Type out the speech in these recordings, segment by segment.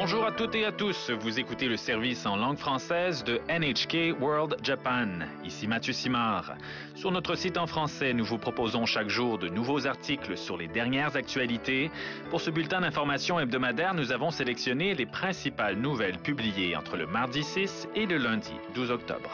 Bonjour à toutes et à tous, vous écoutez le service en langue française de NHK World Japan. Ici Mathieu Simard. Sur notre site en français, nous vous proposons chaque jour de nouveaux articles sur les dernières actualités. Pour ce bulletin d'information hebdomadaire, nous avons sélectionné les principales nouvelles publiées entre le mardi 6 et le lundi 12 octobre.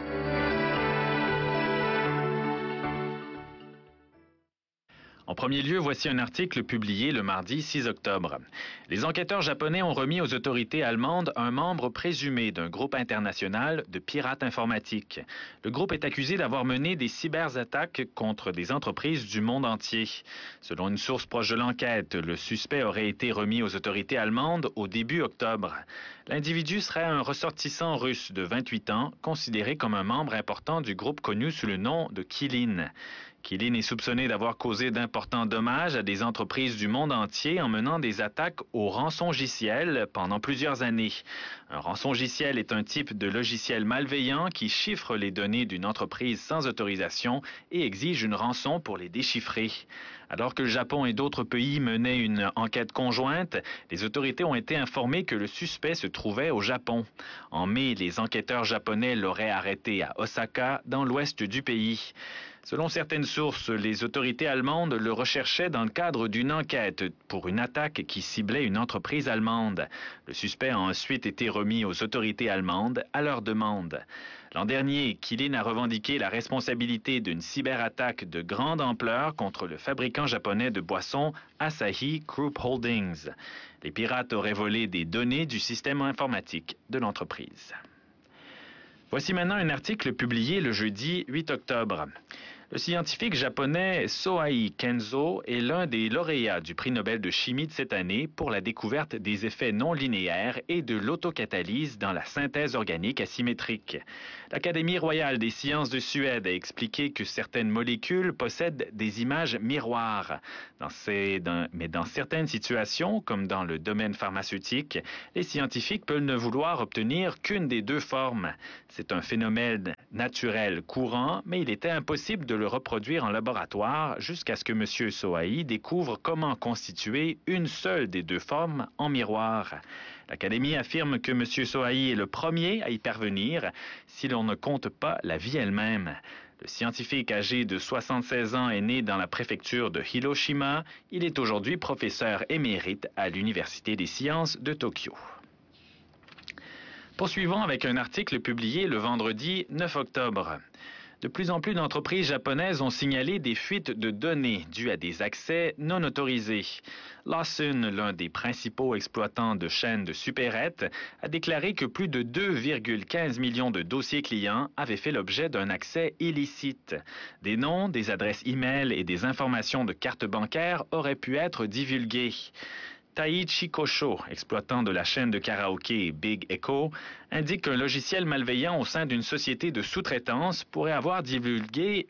En premier lieu, voici un article publié le mardi 6 octobre. Les enquêteurs japonais ont remis aux autorités allemandes un membre présumé d'un groupe international de pirates informatiques. Le groupe est accusé d'avoir mené des cyberattaques contre des entreprises du monde entier. Selon une source proche de l'enquête, le suspect aurait été remis aux autorités allemandes au début octobre. L'individu serait un ressortissant russe de 28 ans, considéré comme un membre important du groupe connu sous le nom de Kilin. Kilin est soupçonné d'avoir causé d'importants dommages à des entreprises du monde entier en menant des attaques au rançongiciel pendant plusieurs années. Un rançongiciel est un type de logiciel malveillant qui chiffre les données d'une entreprise sans autorisation et exige une rançon pour les déchiffrer. Alors que le Japon et d'autres pays menaient une enquête conjointe, les autorités ont été informées que le suspect se trouvait au Japon. En mai, les enquêteurs japonais l'auraient arrêté à Osaka, dans l'ouest du pays. Selon certaines sources, les autorités allemandes le recherchaient dans le cadre d'une enquête pour une attaque qui ciblait une entreprise allemande. Le suspect a ensuite été remis aux autorités allemandes à leur demande. L'an dernier, Kilin a revendiqué la responsabilité d'une cyberattaque de grande ampleur contre le fabricant japonais de boissons Asahi Group Holdings. Les pirates auraient volé des données du système informatique de l'entreprise. Voici maintenant un article publié le jeudi 8 octobre. Le scientifique japonais Sohei Kenzo est l'un des lauréats du prix Nobel de chimie de cette année pour la découverte des effets non linéaires et de l'autocatalyse dans la synthèse organique asymétrique. L'Académie royale des sciences de Suède a expliqué que certaines molécules possèdent des images miroirs. Mais dans certaines situations, comme dans le domaine pharmaceutique, les scientifiques peuvent ne vouloir obtenir qu'une des deux formes. C'est un phénomène naturel courant, mais il était impossible de le reproduire en laboratoire jusqu'à ce que M. Sohei découvre comment constituer une seule des deux formes en miroir. L'Académie affirme que M. Sohei est le premier à y parvenir si l'on ne compte pas la vie elle-même. Le scientifique âgé de 76 ans est né dans la préfecture de Hiroshima. Il est aujourd'hui professeur émérite à l'Université des sciences de Tokyo. Poursuivons avec un article publié le vendredi 9 octobre. De plus en plus d'entreprises japonaises ont signalé des fuites de données dues à des accès non autorisés. Lawson, l'un des principaux exploitants de chaînes de supérettes, a déclaré que plus de 2,15 millions de dossiers clients avaient fait l'objet d'un accès illicite. Des noms, des adresses e-mail et des informations de cartes bancaires auraient pu être divulgués. Taichi Kosho, exploitant de la chaîne de karaoké Big Echo, indique qu'un logiciel malveillant au sein d'une société de sous-traitance pourrait avoir divulgué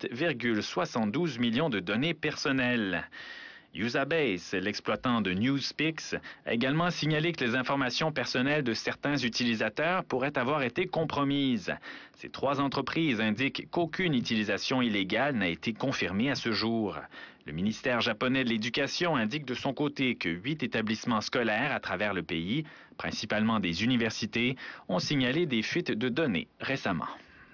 8,72 millions de données personnelles. Usabase, l'exploitant de NewsPix, a également signalé que les informations personnelles de certains utilisateurs pourraient avoir été compromises. Ces trois entreprises indiquent qu'aucune utilisation illégale n'a été confirmée à ce jour. Le ministère japonais de l'Éducation indique de son côté que 8 établissements scolaires à travers le pays, principalement des universités, ont signalé des fuites de données récemment.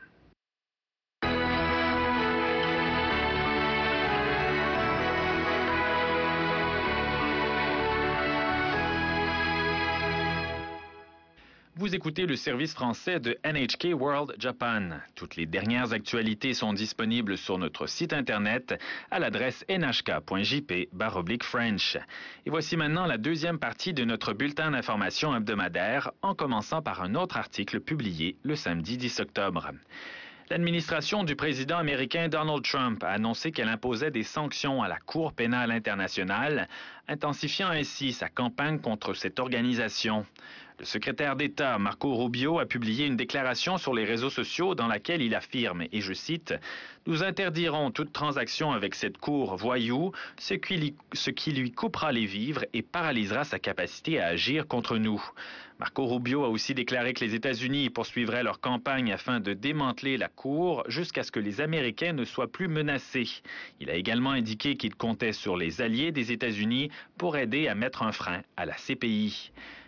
Vous écoutez le service français de NHK World Japan. Toutes les dernières actualités sont disponibles sur notre site internet à l'adresse nhk.jp/French. Et voici maintenant la deuxième partie de notre bulletin d'information hebdomadaire, en commençant par un autre article publié le samedi 10 octobre. L'administration du président américain Donald Trump a annoncé qu'elle imposait des sanctions à la Cour pénale internationale, intensifiant ainsi sa campagne contre cette organisation. Le secrétaire d'État Marco Rubio a publié une déclaration sur les réseaux sociaux dans laquelle il affirme, et je cite, « Nous interdirons toute transaction avec cette cour voyou, ce qui lui coupera les vivres et paralysera sa capacité à agir contre nous. » Marco Rubio a aussi déclaré que les États-Unis poursuivraient leur campagne afin de démanteler la Cour jusqu'à ce que les Américains ne soient plus menacés. Il a également indiqué qu'il comptait sur les alliés des États-Unis pour aider à mettre un frein à la CPI.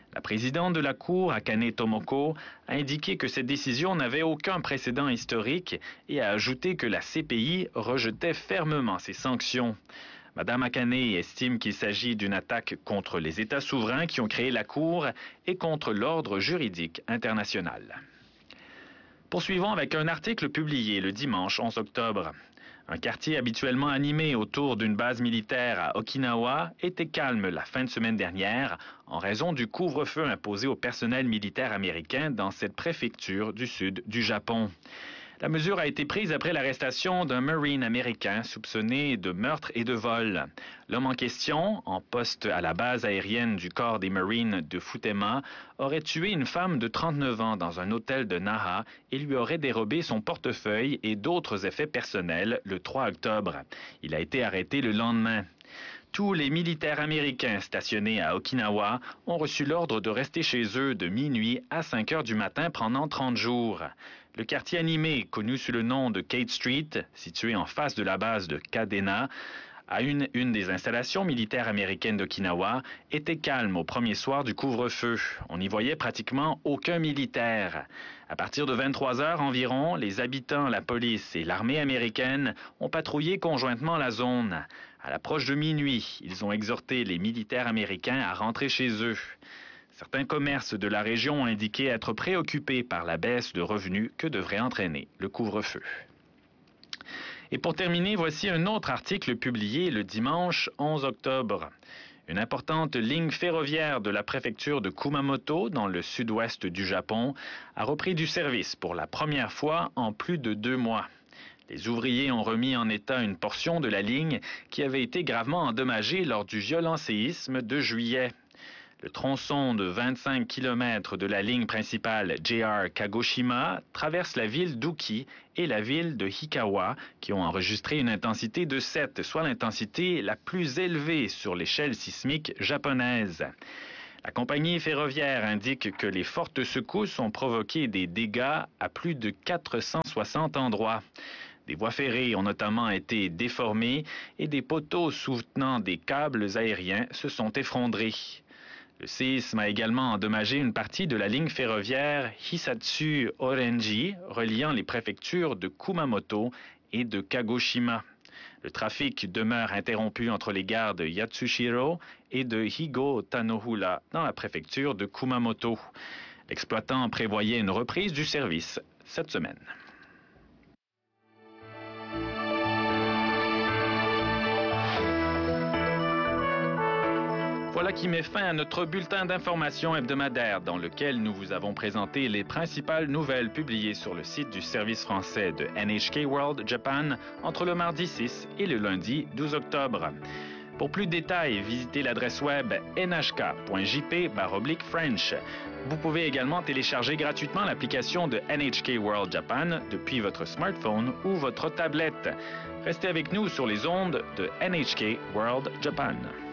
La présidente de la Cour, Akane Tomoko, a indiqué que cette décision n'avait aucun précédent historique et a ajouté que la CPI rejetait fermement ces sanctions. Madame Akane estime qu'il s'agit d'une attaque contre les États souverains qui ont créé la Cour et contre l'ordre juridique international. Poursuivons avec un article publié le dimanche 11 octobre. Un quartier habituellement animé autour d'une base militaire à Okinawa était calme la fin de semaine dernière en raison du couvre-feu imposé au personnel militaire américain dans cette préfecture du sud du Japon. La mesure a été prise après l'arrestation d'un Marine américain soupçonné de meurtre et de vol. L'homme en question, en poste à la base aérienne du corps des Marines de Futema, aurait tué une femme de 39 ans dans un hôtel de Naha et lui aurait dérobé son portefeuille et d'autres effets personnels le 3 octobre. Il a été arrêté le lendemain. Tous les militaires américains stationnés à Okinawa ont reçu l'ordre de rester chez eux de minuit à 5 heures du matin pendant 30 jours. Le quartier animé, connu sous le nom de Kate Street, situé en face de la base de Kadena, à une des installations militaires américaines d'Okinawa, était calme au premier soir du couvre-feu. On n'y voyait pratiquement aucun militaire. À partir de 23 heures environ, les habitants, la police et l'armée américaine ont patrouillé conjointement la zone. À l'approche de minuit, ils ont exhorté les militaires américains à rentrer chez eux. Certains commerces de la région ont indiqué être préoccupés par la baisse de revenus que devrait entraîner le couvre-feu. Et pour terminer, voici un autre article publié le dimanche 11 octobre. Une importante ligne ferroviaire de la préfecture de Kumamoto, dans le sud-ouest du Japon, a repris du service pour la première fois en plus de 2 mois. Les ouvriers ont remis en état une portion de la ligne qui avait été gravement endommagée lors du violent séisme de juillet. Le tronçon de 25 km de la ligne principale JR Kagoshima traverse la ville d'Uki et la ville de Hikawa, qui ont enregistré une intensité de 7, soit l'intensité la plus élevée sur l'échelle sismique japonaise. La compagnie ferroviaire indique que les fortes secousses ont provoqué des dégâts à plus de 460 endroits. Des voies ferrées ont notamment été déformées et des poteaux soutenant des câbles aériens se sont effondrés. Le séisme a également endommagé une partie de la ligne ferroviaire Hisatsu-Orenji, reliant les préfectures de Kumamoto et de Kagoshima. Le trafic demeure interrompu entre les gares de Yatsushiro et de Higo-Tanohura dans la préfecture de Kumamoto. L'exploitant prévoyait une reprise du service cette semaine. Voilà qui met fin à notre bulletin d'information hebdomadaire dans lequel nous vous avons présenté les principales nouvelles publiées sur le site du service français de NHK World Japan entre le mardi 6 et le lundi 12 octobre. Pour plus de détails, visitez l'adresse web nhk.jp/French. Vous pouvez également télécharger gratuitement l'application de NHK World Japan depuis votre smartphone ou votre tablette. Restez avec nous sur les ondes de NHK World Japan.